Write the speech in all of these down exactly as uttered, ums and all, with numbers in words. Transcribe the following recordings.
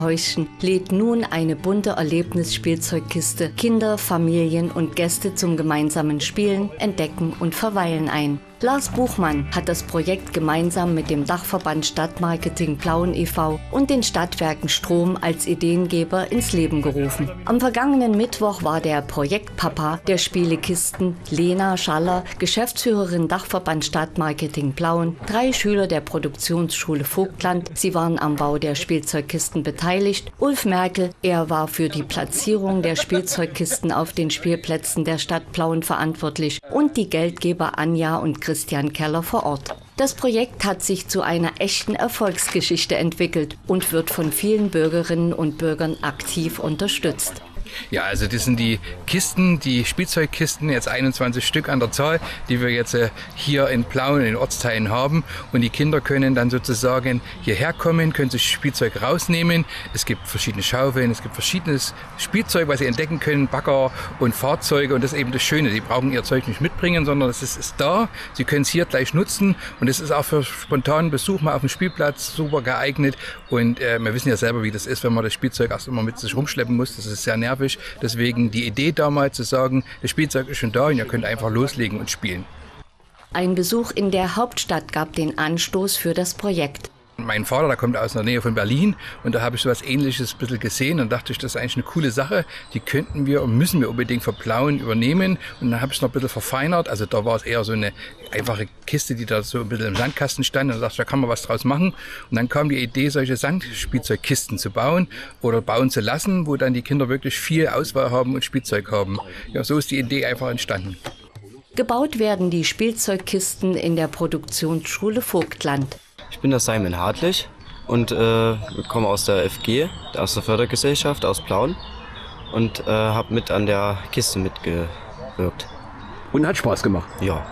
Häuschen lädt nun eine bunte Erlebnisspielzeugkiste Kinder, Familien und Gäste zum gemeinsamen Spielen, Entdecken und Verweilen ein. Lars Buchmann hat das Projekt gemeinsam mit dem Dachverband Stadtmarketing Plauen e V und den Stadtwerken Strom als Ideengeber ins Leben gerufen. Am vergangenen Mittwoch war der Projektpapa der Spielekisten, Lena Schaller, Geschäftsführerin Dachverband Stadtmarketing Plauen, drei Schüler der Produktionsschule Vogtland, sie waren am Bau der Spielzeugkisten beteiligt, Ulf Merkel, er war für die Platzierung der Spielzeugkisten auf den Spielplätzen der Stadt Plauen verantwortlich und die Geldgeber Anja und Christian Keller vor Ort. Das Projekt hat sich zu einer echten Erfolgsgeschichte entwickelt und wird von vielen Bürgerinnen und Bürgern aktiv unterstützt. Ja, also das sind die Kisten, die Spielzeugkisten, jetzt einundzwanzig Stück an der Zahl, die wir jetzt äh, hier in Plauen, in den Ortsteilen haben. Und die Kinder können dann sozusagen hierher kommen, können sich Spielzeug rausnehmen. Es gibt verschiedene Schaufeln, es gibt verschiedenes Spielzeug, was sie entdecken können, Bagger und Fahrzeuge. Und das ist eben das Schöne, sie brauchen ihr Zeug nicht mitbringen, sondern es ist, ist da. Sie können es hier gleich nutzen. Und es ist auch für spontanen Besuch mal auf dem Spielplatz super geeignet. Und äh, wir wissen ja selber, wie das ist, wenn man das Spielzeug erst immer mit sich rumschleppen muss. Das ist sehr nervig. Deswegen die Idee damals zu sagen, das Spielzeug ist schon da und ihr könnt einfach loslegen und spielen. Ein Besuch in der Hauptstadt gab den Anstoß für das Projekt. Mein Vater, der kommt aus der Nähe von Berlin und da habe ich so was Ähnliches ein bisschen gesehen und dachte ich, das ist eigentlich eine coole Sache, die könnten wir und müssen wir unbedingt für Plauen übernehmen und dann habe ich es noch ein bisschen verfeinert, also da war es eher so eine einfache Kiste, die da so ein bisschen im Sandkasten stand und da dachte ich, da kann man was draus machen und dann kam die Idee, solche Sandspielzeugkisten zu bauen oder bauen zu lassen, wo dann die Kinder wirklich viel Auswahl haben und Spielzeug haben. Ja, so ist die Idee einfach entstanden. Gebaut werden die Spielzeugkisten in der Produktionsschule Vogtland. Ich bin der Simon Hartlich und äh, komme aus der F G, aus der Fördergesellschaft aus Plauen und äh, habe mit an der Kiste mitgewirkt. Und hat Spaß gemacht? Ja.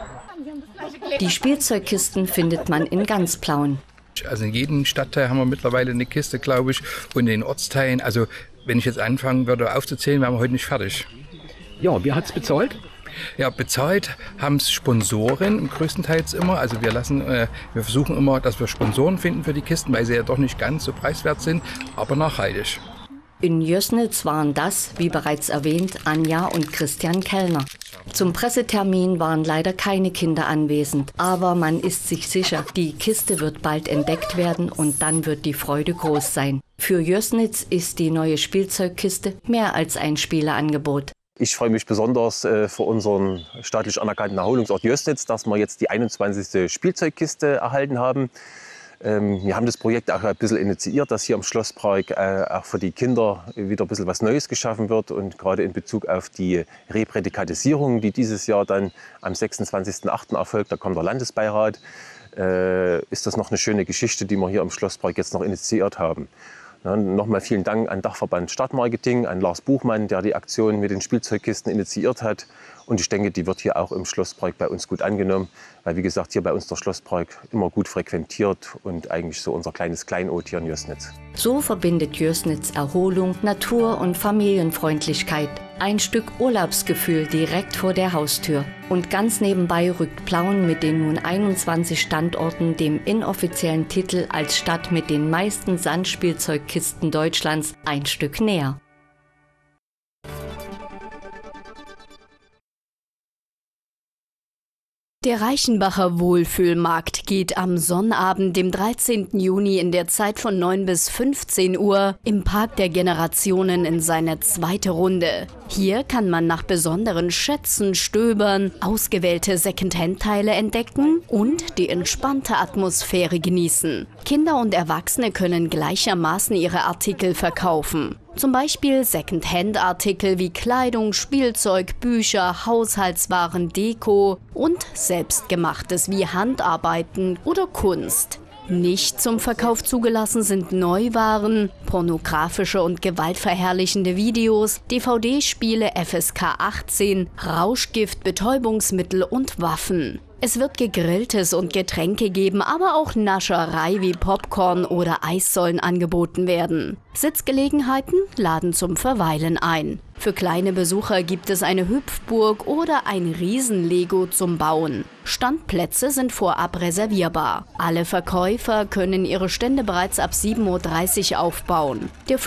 Die Spielzeugkisten findet man in ganz Plauen. Also in jedem Stadtteil haben wir mittlerweile eine Kiste, glaube ich, und in den Ortsteilen. Also wenn ich jetzt anfangen würde aufzuzählen, wären wir heute nicht fertig. Ja, wer hat's bezahlt? Ja, bezahlt haben es Sponsoren größtenteils immer. Also wir lassen, äh, wir versuchen immer, dass wir Sponsoren finden für die Kisten, weil sie ja doch nicht ganz so preiswert sind, aber nachhaltig. In Jößnitz waren das, wie bereits erwähnt, Anja und Christian Kellner. Zum Pressetermin waren leider keine Kinder anwesend, aber man ist sich sicher, die Kiste wird bald entdeckt werden und dann wird die Freude groß sein. Für Jößnitz ist die neue Spielzeugkiste mehr als ein Spieleangebot. Ich freue mich besonders äh, für unseren staatlich anerkannten Erholungsort Jößnitz, dass wir jetzt die einundzwanzigste Spielzeugkiste erhalten haben. Ähm, wir haben das Projekt auch ein bisschen initiiert, dass hier im Schlosspark äh, auch für die Kinder wieder ein bisschen was Neues geschaffen wird. Und gerade in Bezug auf die Reprädikatisierung, die dieses Jahr dann am sechsundzwanzigsten achten erfolgt, da kommt der Landesbeirat, äh, ist das noch eine schöne Geschichte, die wir hier im Schlosspark jetzt noch initiiert haben. Ja, nochmal vielen Dank an Dachverband Stadtmarketing, an Lars Buchmann, der die Aktion mit den Spielzeugkisten initiiert hat. Und ich denke, die wird hier auch im Schlosspark bei uns gut angenommen, weil wie gesagt, hier bei uns der Schlosspark immer gut frequentiert und eigentlich so unser kleines Kleinod hier in Jößnitz. So verbindet Jößnitz Erholung, Natur und Familienfreundlichkeit. Ein Stück Urlaubsgefühl direkt vor der Haustür. Und ganz nebenbei rückt Plauen mit den nun einundzwanzig Standorten dem inoffiziellen Titel als Stadt mit den meisten Sandspielzeugkisten Deutschlands ein Stück näher. Der Reichenbacher Wohlfühlmarkt geht am Sonnabend, dem dreizehnten Juni in der Zeit von neun bis fünfzehn Uhr im Park der Generationen in seine zweite Runde. Hier kann man nach besonderen Schätzen stöbern, ausgewählte Secondhand-Teile entdecken und die entspannte Atmosphäre genießen. Kinder und Erwachsene können gleichermaßen ihre Artikel verkaufen. Zum Beispiel Secondhand-Artikel wie Kleidung, Spielzeug, Bücher, Haushaltswaren, Deko und Selbstgemachtes wie Handarbeiten oder Kunst. Nicht zum Verkauf zugelassen sind Neuwaren, pornografische und gewaltverherrlichende Videos, D V D-Spiele F S K achtzehn, Rauschgift, Betäubungsmittel und Waffen. Es wird Gegrilltes und Getränke geben, aber auch Nascherei wie Popcorn oder Eis sollen angeboten werden. Sitzgelegenheiten laden zum Verweilen ein. Für kleine Besucher gibt es eine Hüpfburg oder ein Riesen-Lego zum Bauen. Standplätze sind vorab reservierbar. Alle Verkäufer können ihre Stände bereits ab sieben Uhr dreißig aufbauen. Der